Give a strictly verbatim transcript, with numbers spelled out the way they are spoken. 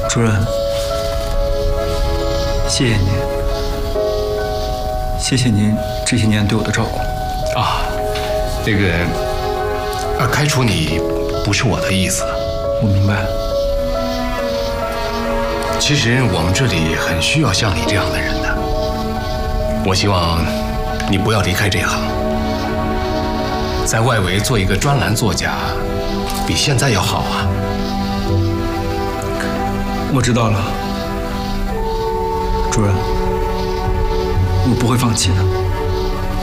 主任，谢谢您，谢谢您这些年对我的照顾。 啊，这个，啊，开除你不是我的意思。 我明白了。 其实我们这里很需要像你这样的人的。我希望你不要离开这行，在外围做一个专栏作家，比现在要好啊。 我知道了，主任，我不会放弃的。